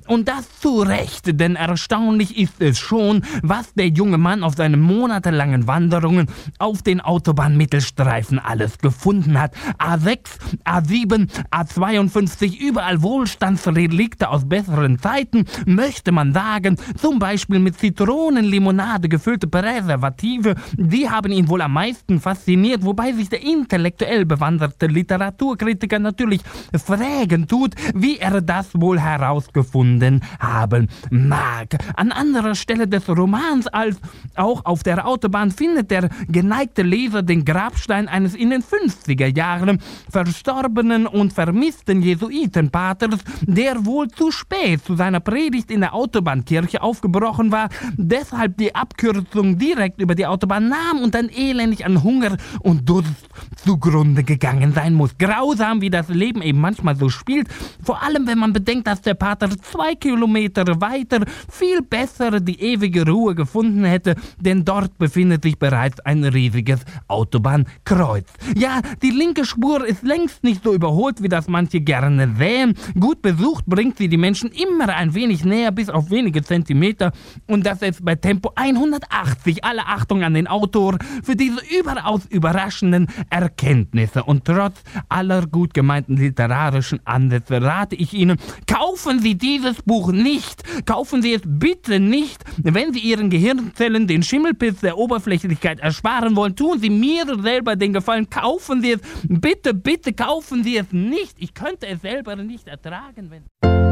Und das zu Recht, denn erstaunlich ist es schon, was der junge Mann auf seinen monatelangen Wanderungen auf den Autobahnmittelstreifen alles gefunden hat. A6, A7, A52, überall Wohlstandsrelikte aus besseren Zeiten, möchte man sagen, zum Beispiel mit Zitronenlimonade gefüllte Präservative, die haben ihn wohl am meisten fasziniert, wobei sich der intellektuell bewanderte Literaturkritiker natürlich fragen tut, wie er das wohl herausgefunden haben mag. An anderer Stelle des Romans als auch auf der Autobahn findet der geneigte Leser den Grabstein eines in den 50er Jahren verstorbenen und vermissten Jesuitenpaters, der wohl zu spät zu seiner Predigt in der Autobahnkirche aufgebrochen war, deshalb die Abkürzung direkt über die Autobahn nahm und dann elendig an Hunger und Durst zugrunde gegangen sein muss. Grausam, wie das Leben eben manchmal so spielt, vor allem wenn man bedenkt, dass der Pater 2 Kilometer weiter viel besser die ewige Ruhe gefunden hätte, denn dort befindet sich bereits ein riesiges Autobahnkreuz. Ja, die linke Spur ist längst nicht so überholt, wie das manche gerne sähen. Gut besucht bringt sie die Menschen immer ein wenig näher, bis auf wenige Zentimeter, und das ist bei Tempo 180. Alle Achtung an den Autor für diese überaus überraschenden Erkenntnisse. Und trotz aller gut gemeinten literarischen Ansätze rate ich Ihnen, kaufen Sie dieses Buch nicht. Kaufen Sie es bitte nicht. Wenn Sie Ihren Gehirnzellen den Schimmelpilz der Oberflächlichkeit ersparen wollen, tun Sie mir selber den Gefallen. Kaufen Sie es. Bitte, bitte kaufen Sie es nicht. Ich könnte es selber nicht ertragen, wenn...